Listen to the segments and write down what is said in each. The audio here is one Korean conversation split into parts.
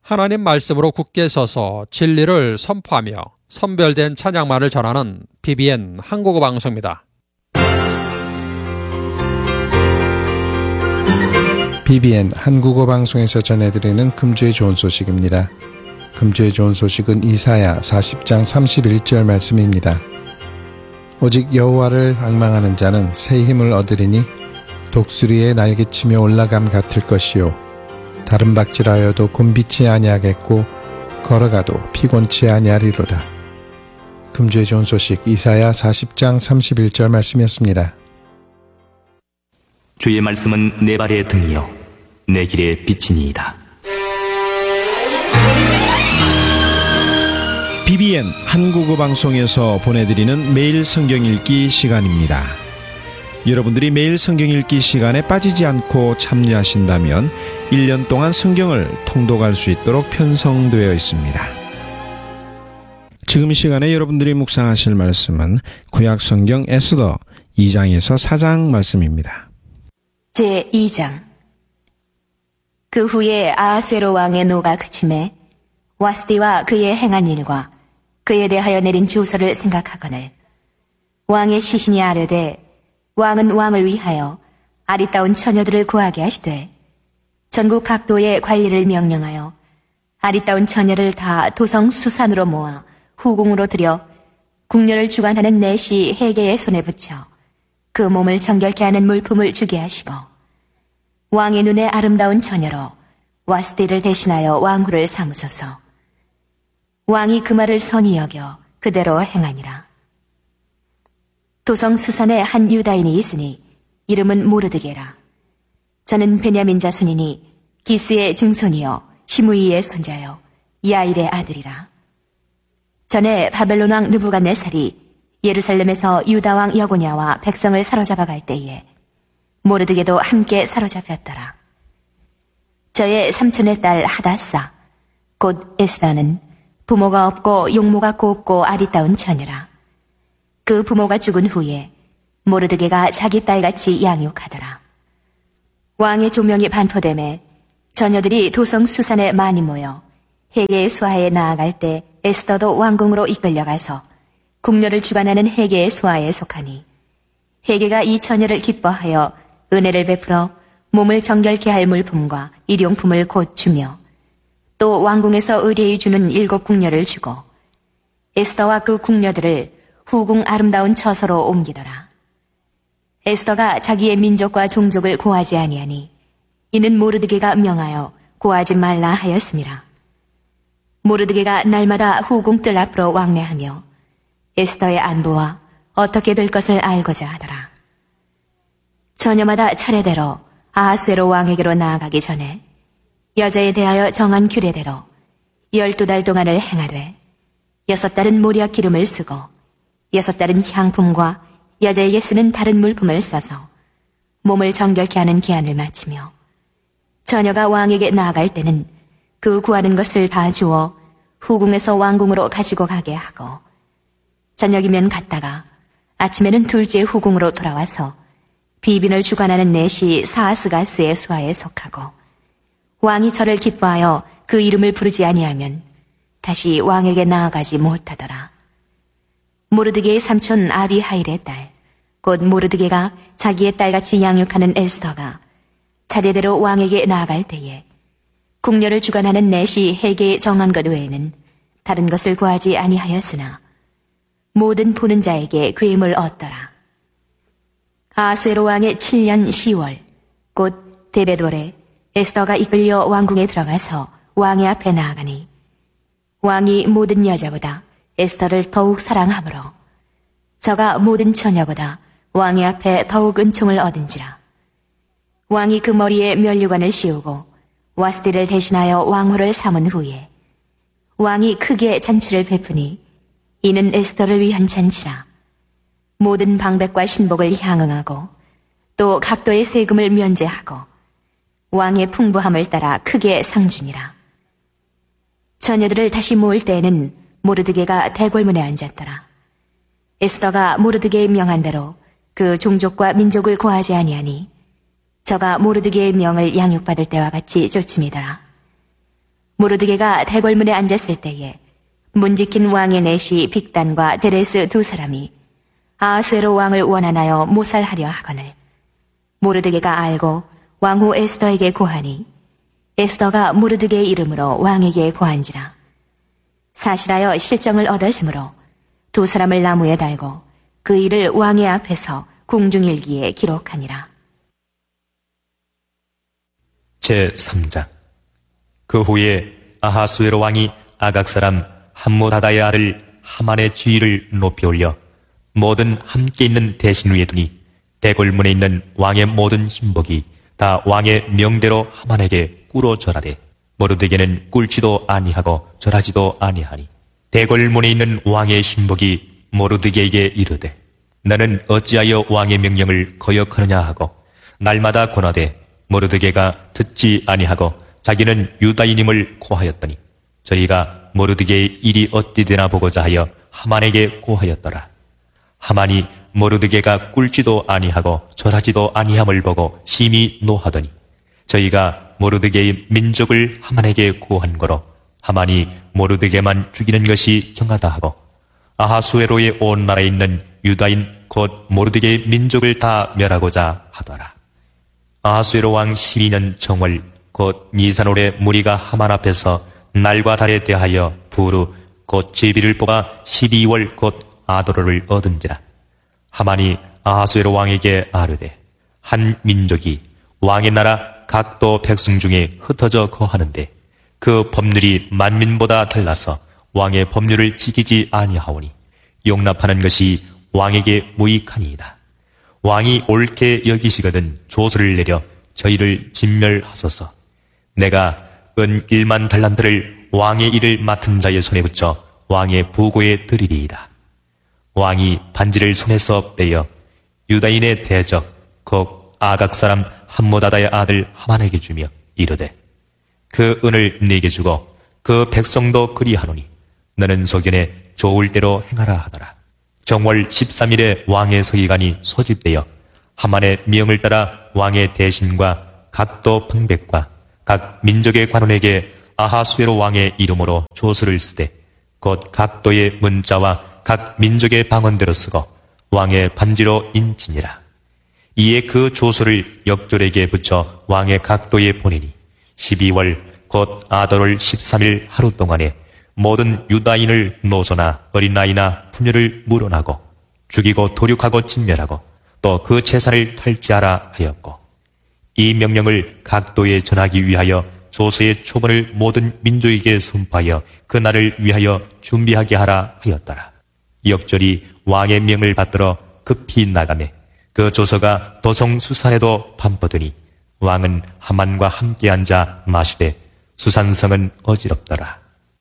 하나님 말씀으로 굳게 서서 진리를 선포하며 선별된 찬양만을 전하는 BBN 한국어 방송입니다. BBN 한국어 방송에서 전해드리는 금주의 좋은 소식입니다. 금주의 좋은 소식은 이사야 40장 31절 말씀입니다. 오직 여호와를 앙망하는 자는 새 힘을 얻으리니 독수리의 날개치며 올라감 같을 것이요 다른 박질하여도 곤비치 아니하겠고 걸어가도 피곤치 아니하리로다. 금주의 좋은 소식 이사야 40장 31절 말씀이었습니다. 주의 말씀은 내 발의 등이요 내 길의 빛이니이다. BBN 한국어 방송에서 보내드리는 매일 성경 읽기 시간입니다. 여러분들이 매일 성경 읽기 시간에 빠지지 않고 참여하신다면 1년 동안 성경을 통독할 수 있도록 편성되어 있습니다. 지금 이 시간에 여러분들이 묵상하실 말씀은 구약 성경 에스더 2장에서 4장 말씀입니다. 제2장. 그 후에 아하수에로 왕의 노가 그침에 와스디와 그의 행한 일과 그에 대하여 내린 조서를 생각하거늘 왕의 시신이 아뢰되 왕은 왕을 위하여 아리따운 처녀들을 구하게 하시되 전국 각도의 관리를 명령하여 아리따운 처녀를 다 도성 수산으로 모아 후궁으로 들여 궁녀를 주관하는 내시 헤게의 손에 붙여 그 몸을 정결케 하는 물품을 주게 하시고 왕의 눈에 아름다운 처녀로 와스디를 대신하여 왕후를 삼으소서. 왕이 그 말을 선히 여겨 그대로 행하니라. 도성 수산에 한 유다인이 있으니 이름은 모르드게라. 저는 베냐민 자손이니 기스의 증손이요 시므이의 손자요 야일의 아들이라. 전에 바벨론 왕 느부갓네살이 예루살렘에서 유다 왕 여고냐와 백성을 사로잡아 갈 때에 모르드게도 함께 사로잡혔더라. 저의 삼촌의 딸 하다사 곧 에스다는 부모가 없고 용모가 곱고 아리따운 처녀라. 그 부모가 죽은 후에 모르드게가 자기 딸같이 양육하더라. 왕의 조명이 반포됨에 처녀들이 도성 수산에 많이 모여 헤게의 수하에 나아갈 때 에스더도 왕궁으로 이끌려가서 궁녀를 주관하는 헤게의 수하에 속하니 헤게가 이 처녀를 기뻐하여 은혜를 베풀어 몸을 정결케 할 물품과 일용품을 곧 주며 또 왕궁에서 의뢰히 주는 7 궁녀를 주고 에스더와 그 궁녀들을 후궁 아름다운 처소로 옮기더라. 에스더가 자기의 민족과 종족을 고하지 아니하니 이는 모르드게가 명하여 고하지 말라 하였음이라. 모르드게가 날마다 후궁 뜰 앞으로 왕래하며 에스더의 안부와 어떻게 될 것을 알고자 하더라. 처녀마다 차례대로 아하수에로 왕에게로 나아가기 전에 여자에 대하여 정한 규례대로 12달 동안을 행하되 6달은 모략 기름을 쓰고 6달은 향품과 여자에게 쓰는 다른 물품을 써서 몸을 정결케 하는 기한을 마치며 처녀가 왕에게 나아갈 때는 그 구하는 것을 다 주어 후궁에서 왕궁으로 가지고 가게 하고 저녁이면 갔다가 아침에는 둘째 후궁으로 돌아와서 비빈을 주관하는 내시 사하스가스의 수하에 속하고 왕이 저를 기뻐하여 그 이름을 부르지 아니하면 다시 왕에게 나아가지 못하더라. 모르드게의 삼촌 아비하일의 딸, 곧 모르드게가 자기의 딸같이 양육하는 에스더가 차례대로 왕에게 나아갈 때에 궁녀를 주관하는 내시 헤게의 정한 것 외에는 다른 것을 구하지 아니하였으나 모든 보는 자에게 괴임을 얻더라. 아수에로 왕의 7년 10월 곧 데베돌에 에스더가 이끌려 왕궁에 들어가서 왕의 앞에 나아가니 왕이 모든 여자보다 에스더를 더욱 사랑하므로 저가 모든 처녀보다 왕의 앞에 더욱 은총을 얻은지라. 왕이 그 머리에 면류관을 씌우고 와스디를 대신하여 왕후를 삼은 후에 왕이 크게 잔치를 베푸니 이는 에스더를 위한 잔치라. 모든 방백과 신복을 향응하고 또 각도의 세금을 면제하고 왕의 풍부함을 따라 크게 상주니라. 처녀들을 다시 모을 때에는 모르드게가 대궐문에 앉았더라. 에스더가 모르드게의 명한 대로 그 종족과 민족을 고하지 아니하니 저가 모르드게의 명을 양육받을 때와 같이 쫓음이더라. 모르드게가 대궐문에 앉았을 때에 문지킨 왕의 내시 빅단과 데레스 두 사람이 아하수에로 왕을 원하나여 모살하려 하거늘 모르드게가 알고 왕후 에스더에게 고하니 에스더가 모르드게의 이름으로 왕에게 고한지라. 사실하여 실정을 얻었으므로 두 사람을 나무에 달고 그 일을 왕의 앞에서 궁중일기에 기록하니라. 제3장. 그 후에 아하수에로 왕이 아각 사람 함므다다의 아들 하만의 지위를 높이 올려 모든 함께 있는 대신 위에 두니 대궐문에 있는 왕의 모든 신복이 다 왕의 명대로 하만에게 꿇어 절하되 모르드게는 꿇지도 아니하고 절하지도 아니하니 대궐문에 있는 왕의 신복이 모르드게에게 이르되 너는 어찌하여 왕의 명령을 거역하느냐 하고 날마다 권하되 모르드게가 듣지 아니하고 자기는 유다인임을 고하였더니 저희가 모르드게의 일이 어찌 되나 보고자 하여 하만에게 고하였더라. 하만이 모르드게가 꿇지도 아니하고 절하지도 아니함을 보고 심히 노하더니 저희가 모르드게의 민족을 하만에게 고한 거로 하만이 모르드게만 죽이는 것이 경하다 하고 아하수에로의 온 나라에 있는 유다인 곧 모르드게의 민족을 다 멸하고자 하더라. 아하수에로 왕 12년 정월 곧 니산월에 무리가 하만 앞에서 날과 달에 대하여 부르 곧 제비를 뽑아 12월 곧 아도로를 얻은지라. 하만이 아하수에로 왕에게 아뢰되 한 민족이 왕의 나라 각도 백성 중에 흩어져 거하는데 그 법률이 만민보다 달라서 왕의 법률을 지키지 아니하오니 용납하는 것이 왕에게 무익하니이다. 왕이 옳게 여기시거든 조서를 내려 저희를 진멸하소서. 내가 은 1만 달란트를 왕의 일을 맡은 자의 손에 붙여 왕의 부고에 드리리이다. 왕이 반지를 손에서 빼어 유다인의 대적 곧 아각 사람 함므다다의 아들 하만에게 주며 이르되 그 은을 네게 주고 그 백성도 그리하노니 너는 소견에 좋을 대로 행하라 하더라. 정월 13일에 왕의 서기관이 소집되어 하만의 명을 따라 왕의 대신과 각도 방백과 각 민족의 관원에게 아하수에로 왕의 이름으로 조서를 쓰되 곧 각도의 문자와 각 민족의 방언대로 쓰고 왕의 반지로 인치니라. 이에 그 조서를 역졸에게 붙여 왕의 각도에 보내니 12월 곧 아도월 13일 하루 동안에 모든 유다인을 노소나 어린아이나 푸녀를 물어나고 죽이고 도륙하고 진멸하고 또 그 제사를 탈취하라 하였고 이 명령을 각도에 전하기 위하여 조서의 초본을 모든 민족에게 선포하여 그 날을 위하여 준비하게 하라 하였더라. 역졸이 왕의 명을 받들어 급히 나가매 그 조서가 도성 수산에도 반포되니 왕은 하만과 함께 앉아 마시되 수산성은 어지럽더라.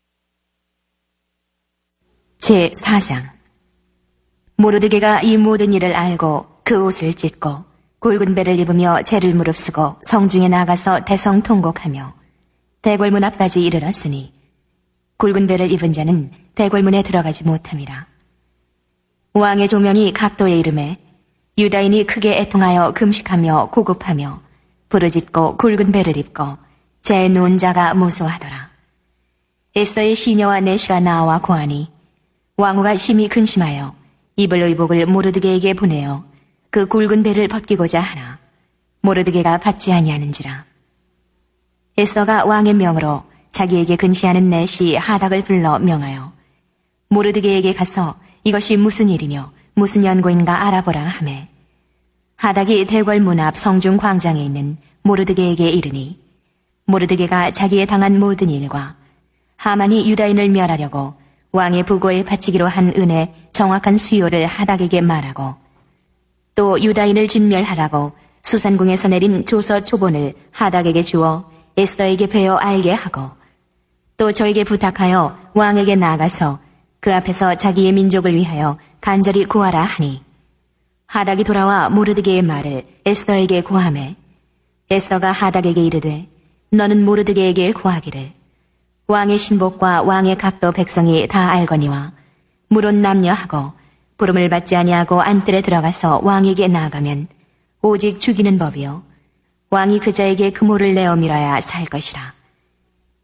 제4장. 모르드게가 이 모든 일을 알고 그 옷을 찢고 굵은 배를 입으며 재를 무릅쓰고 성중에 나가서 대성통곡하며 대궐문 앞까지 이르렀으니 굵은 배를 입은 자는 대궐문에 들어가지 못함이라. 왕의 조명이 각도에 이름에 유다인이 크게 애통하여 금식하며 고급하며 부르짖고 굵은 배를 입고 제 누운 자가 무수하더라. 에스더의 시녀와 내시가 나와 고하니 왕후가 심히 근심하여 입을 의복을 모르드게에게 보내어 그 굵은 배를 벗기고자 하나 모르드게가 받지 아니하는지라. 에스더가 왕의 명으로 자기에게 근시하는 내시 하닥을 불러 명하여 모르드게에게 가서 이것이 무슨 일이며 무슨 연고인가 알아보라 하매 하닥이 대궐문 앞 성중 광장에 있는 모르드게에게 이르니 모르드게가 자기의 당한 모든 일과 하만이 유다인을 멸하려고 왕의 부고에 바치기로 한 은의 정확한 수요를 하닥에게 말하고 또 유다인을 진멸하라고 수산궁에서 내린 조서 초본을 하닥에게 주어 에스더에게 베어 알게 하고 또 저에게 부탁하여 왕에게 나아가서 그 앞에서 자기의 민족을 위하여 간절히 구하라 하니 하닥이 돌아와 모르드게의 말을 에스더에게 고하매 에스더가 하닥에게 이르되 너는 모르드게에게 고하기를 왕의 신복과 왕의 각도 백성이 다 알거니와 물론 남녀하고 부름을 받지 아니하고 안뜰에 들어가서 왕에게 나아가면 오직 죽이는 법이요 왕이 그자에게 금호를 내어 밀어야 살 것이라.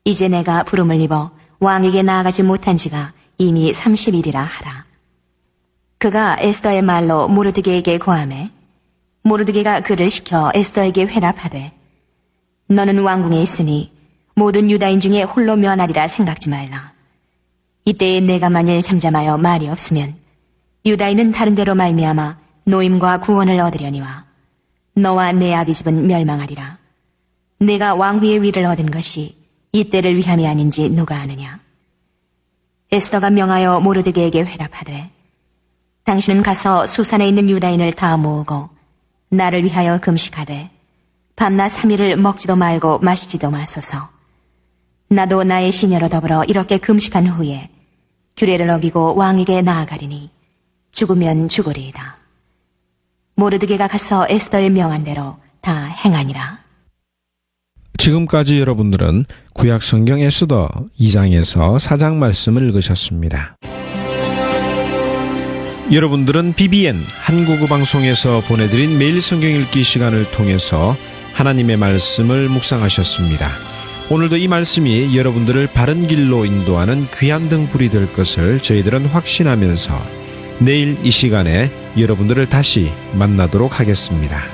이제 내가 부름을 입어 왕에게 나아가지 못한 지가 이미 30일이라 하라. 그가 에스더의 말로 모르드게에게 고하매 모르드게가 그를 시켜 에스더에게 회답하되 너는 왕궁에 있으니 모든 유다인 중에 홀로 면하리라 생각지 말라. 이때에 내가 만일 잠잠하여 말이 없으면 유다인은 다른 데로 말미암아 노임과 구원을 얻으려니와 너와 내 아비 집은 멸망하리라. 내가 왕위의 위를 얻은 것이 이때를 위함이 아닌지 누가 아느냐. 에스더가 명하여 모르드게에게 회답하되 당신은 가서 수산에 있는 유다인을 다 모으고 나를 위하여 금식하되 밤낮 3일을 먹지도 말고 마시지도 마소서. 나도 나의 시녀로 더불어 이렇게 금식한 후에 규례를 어기고 왕에게 나아가리니 죽으면 죽으리이다. 모르드게가 가서 에스더의 명한 대로 다 행하니라. 지금까지 여러분들은 구약성경 에스더 2장에서 4장 말씀을 읽으셨습니다. 여러분들은 BBN 한국어 방송에서 보내드린 매일 성경 읽기 시간을 통해서 하나님의 말씀을 묵상하셨습니다. 오늘도 이 말씀이 여러분들을 바른 길로 인도하는 귀한 등불이 될 것을 저희들은 확신하면서 내일 이 시간에 여러분들을 다시 만나도록 하겠습니다.